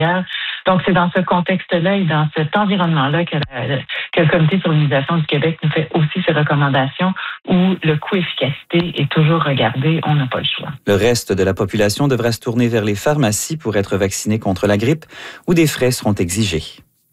Donc, c'est dans ce contexte-là et dans cet environnement-là que le Comité sur l'immunisation du Québec nous fait aussi ses recommandations où le coût-efficacité est toujours regardé, on n'a pas le choix. Le reste de la population devra se tourner vers les pharmacies pour être vacciné contre la grippe, où des frais seront exigés.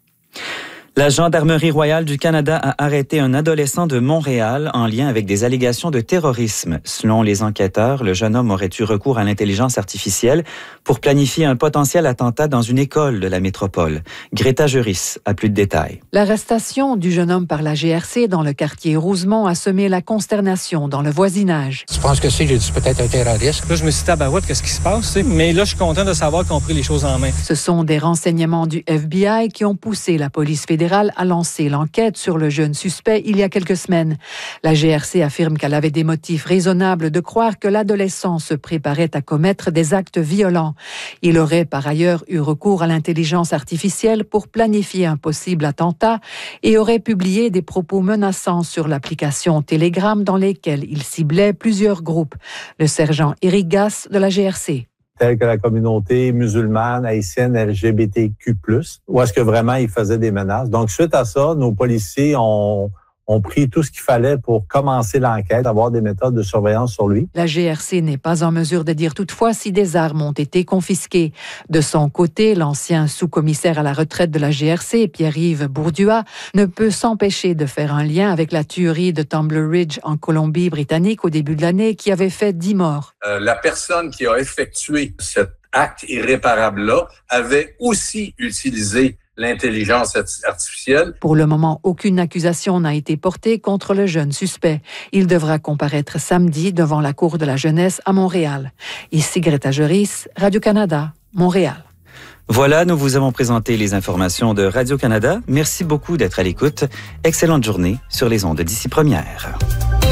La Gendarmerie royale du Canada a arrêté un adolescent de Montréal en lien avec des allégations de terrorisme. Selon les enquêteurs, le jeune homme aurait eu recours à l'intelligence artificielle pour planifier un potentiel attentat dans une école de la métropole. Greta Juris a plus de détails. L'arrestation du jeune homme par la GRC dans le quartier Rosemont a semé la consternation dans le voisinage. Je pense que c'est peut-être un terroriste. Là, je me suis dit, tabarouette, qu'est-ce qui se passe? Mais là, je suis content de savoir qu'on a pris les choses en main. Ce sont des renseignements du FBI qui ont poussé la police fédérale a lancé l'enquête sur le jeune suspect il y a quelques semaines. La GRC affirme qu'elle avait des motifs raisonnables de croire que l'adolescent se préparait à commettre des actes violents. Il aurait par ailleurs eu recours à l'intelligence artificielle pour planifier un possible attentat et aurait publié des propos menaçants sur l'application Telegram dans lesquels il ciblait plusieurs groupes. Le sergent Éric Gasse de la GRC. Telles que la communauté musulmane, haïtienne, LGBTQ+, où est-ce que vraiment ils faisaient des menaces. Donc, suite à ça, nos policiers ont pris tout ce qu'il fallait pour commencer l'enquête, avoir des méthodes de surveillance sur lui. La GRC n'est pas en mesure de dire toutefois si des armes ont été confisquées. De son côté, l'ancien sous-commissaire à la retraite de la GRC, Pierre-Yves Bourdua, ne peut s'empêcher de faire un lien avec la tuerie de Tumbler Ridge en Colombie-Britannique au début de l'année qui avait fait 10 morts. La personne qui a effectué cet acte irréparable-là avait aussi utilisé l'intelligence artificielle. Pour le moment, aucune accusation n'a été portée contre le jeune suspect. Il devra comparaître samedi devant la Cour de la jeunesse à Montréal. Ici Greta Juris, Radio-Canada, Montréal. Voilà, nous vous avons présenté les informations de Radio-Canada. Merci beaucoup d'être à l'écoute. Excellente journée sur les ondes d'Ici Première.